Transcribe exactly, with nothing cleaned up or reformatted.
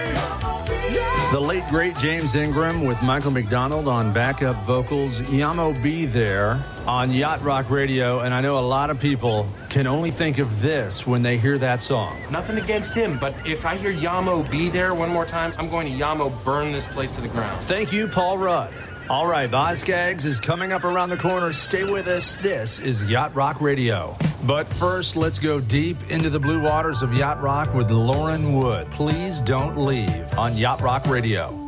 The late, great James Ingram with Michael McDonald on backup vocals. Yamo Be There on Yacht Rock Radio. And I know a lot of people can only think of this when they hear that song. Nothing against him, but if I hear Yamo Be There one more time, I'm going to Yamo burn this place to the ground. Thank you, Paul Rudd. All right, Ozcags is coming up around the corner. Stay with us. This is Yacht Rock Radio. But first, let's go deep into the blue waters of Yacht Rock with Lauren Wood. Please don't leave on Yacht Rock Radio.